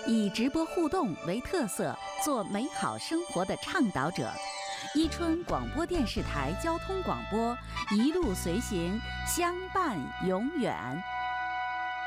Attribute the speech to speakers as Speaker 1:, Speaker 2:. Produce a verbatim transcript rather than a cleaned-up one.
Speaker 1: 以直播互动为特色，做美好生活的倡导者。伊春广播电视台交通广播，一路随行，相伴永远。